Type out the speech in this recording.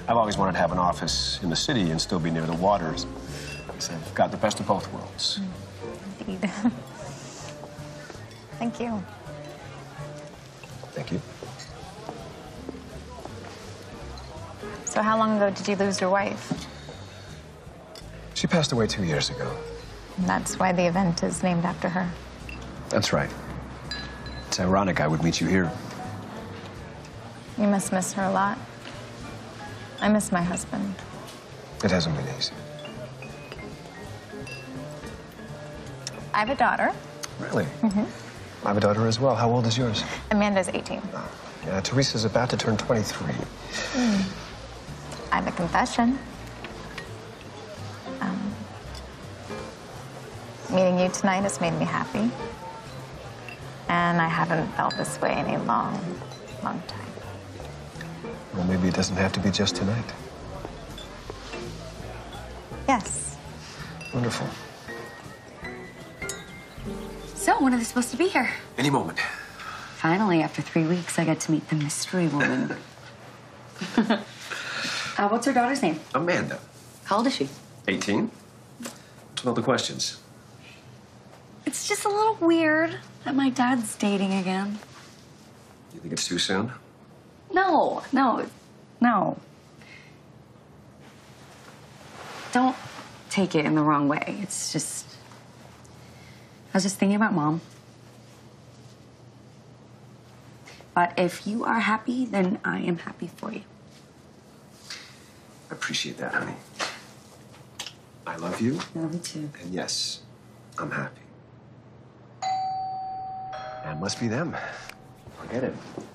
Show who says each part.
Speaker 1: I've always wanted to have an office in the city and still be near the waters. So I've got the best of both worlds.
Speaker 2: Indeed. Thank you.
Speaker 1: Thank you.
Speaker 2: So how long ago did you lose your wife?
Speaker 1: She passed away 2 years ago.
Speaker 2: And that's why the event is named after her.
Speaker 1: That's right. It's ironic I would meet you here.
Speaker 2: You must miss her a lot. I miss my husband.
Speaker 1: It hasn't been easy.
Speaker 2: I have a daughter.
Speaker 1: Really? Mm-hmm. I have a daughter as well. How old is yours?
Speaker 2: Amanda's 18.
Speaker 1: Oh, yeah, Teresa's about to turn 23.
Speaker 2: I have a confession. Meeting you tonight has made me happy. And I haven't felt this way in a long, long time.
Speaker 1: Well, maybe it doesn't have to be just tonight.
Speaker 2: Yes.
Speaker 1: Wonderful.
Speaker 3: So, when are they supposed to be here?
Speaker 1: Any moment.
Speaker 3: Finally, after 3 weeks, I get to meet the mystery woman. What's her daughter's name?
Speaker 1: Amanda.
Speaker 3: How old is she?
Speaker 1: 18. What's all the questions?
Speaker 3: It's just a little weird that my dad's dating again.
Speaker 1: You think it's too soon?
Speaker 3: No. Don't take it in the wrong way. It's just... I was just thinking about Mom. But if you are happy, then I am happy for you.
Speaker 1: I appreciate that, honey. I love you.
Speaker 3: I love you too.
Speaker 1: And yes, I'm happy. That must be them. Forget it.